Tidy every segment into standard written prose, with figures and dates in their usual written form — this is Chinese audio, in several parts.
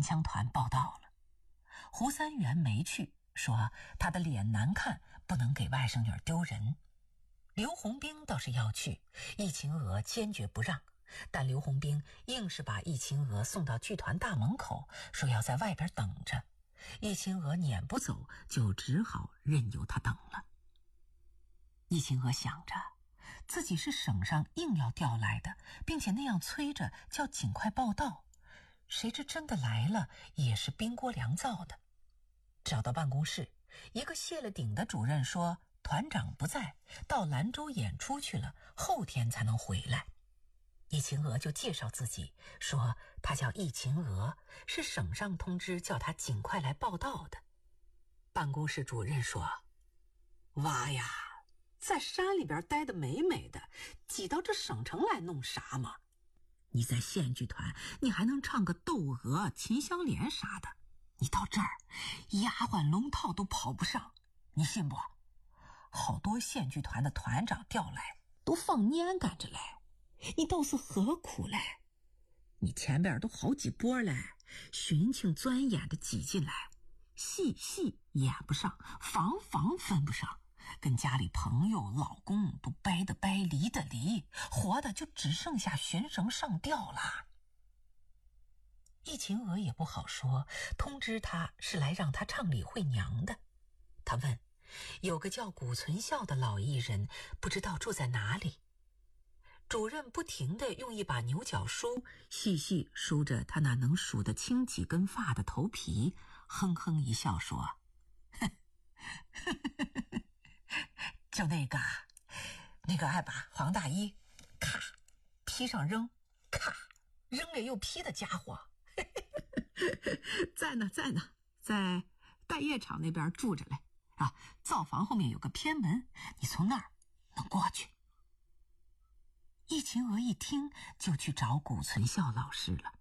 枪团报道了。胡三元没去，说他的脸难看，不能给外甥女丢人。刘洪兵倒是要去，易秦娥坚决不让，但刘洪兵硬是把易秦娥送到剧团大门口，说要在外边等着。易秦娥撵不走，就只好任由他等了。易秦娥想着自己是省上硬要调来的，并且那样催着叫尽快报到，谁知真的来了也是冰锅凉灶的。找到办公室，一个卸了顶的主任说团长不在，到兰州演出去了，后天才能回来。易秦娥就介绍自己，说她叫易秦娥，是省上通知叫她尽快来报到的。办公室主任说，娃呀，在山里边待得美美的，挤到这省城来弄啥嘛？你在县剧团，你还能唱个窦娥、秦香莲啥的，你到这儿丫鬟龙套都跑不上，你信不？好多县剧团的团长调来都放年赶着来，你倒是何苦嘞？你前边都好几波嘞，寻情钻眼的挤进来，戏演不上，房分不上，跟家里朋友老公都掰的掰，离的离，活的就只剩下寻绳上吊了。易秦娥也不好说，通知他是来让他唱李慧娘的。他问有个叫古存孝的老艺人，不知道住在哪里。主任不停地用一把牛角梳细梳着他那能数得清几根发的头皮，哼哼一笑说，就那个爱把黄大衣咔披上扔，咔扔了又披的家伙在呢，在待业场那边住着嘞啊，灶房后面有个偏门，你从那儿能过去。易秦娥一听就去找古存孝老师了。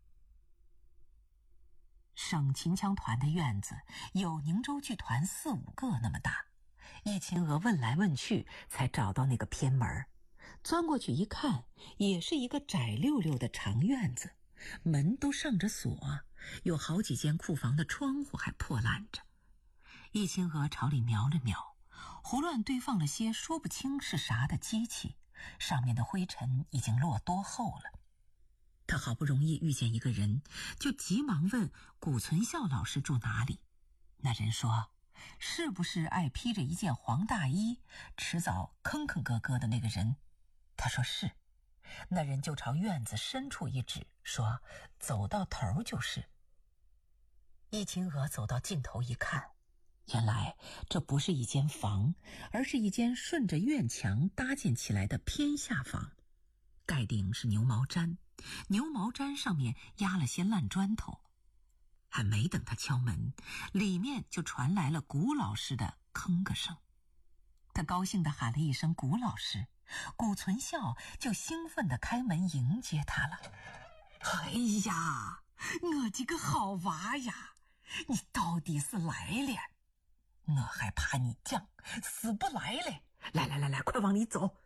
省秦腔团的院子有宁州剧团4、5个那么大，易秦娥问来问去才找到那个偏门，钻过去一看，也是一个窄溜溜的长院子，门都上着锁，有好几间库房的窗户还破烂着。易秦娥朝里瞄了瞄，胡乱堆放了些说不清是啥的机器，上面的灰尘已经落多厚了。他好不容易遇见一个人，就急忙问古存孝老师住哪里。那人说，是不是爱披着一件黄大衣迟早吭吭咯咯的那个人？他说是。那人就朝院子深处一指，说走到头就是。易秦娥走到尽头一看，原来这不是一间房，而是一间顺着院墙搭建起来的偏下房，盖顶是牛毛毡，牛毛毡上面压了些烂砖头。还没等他敲门，里面就传来了古老师的吭个声。他高兴地喊了一声古老师，古存孝就兴奋地开门迎接他了。哎呀，我这个好娃呀，你到底是来了，我还怕你犟死不来嘞。来，快往里走。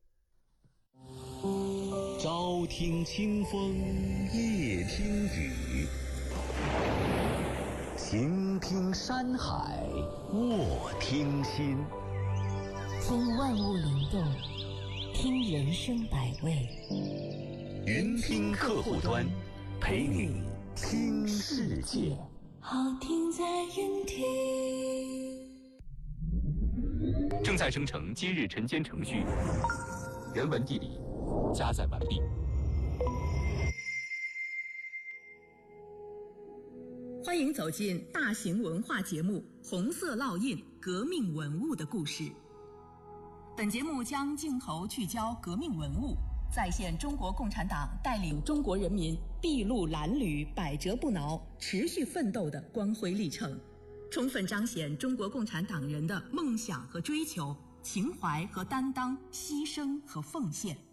朝听清风夜听雨，行听山海卧听心， 听万物灵动，听人生百味。 云听客户端，陪你听世界。 好听在云听。 正在生成今日晨间程序，人文地理加载完毕。 欢迎走进大型文化节目《红色烙印：革命文物的故事》。本节目将镜头聚焦革命文物，再现中国共产党带领中国人民筚路蓝缕、百折不挠、持续奋斗的光辉历程，充分彰显中国共产党人的梦想和追求、情怀和担当、牺牲和奉献。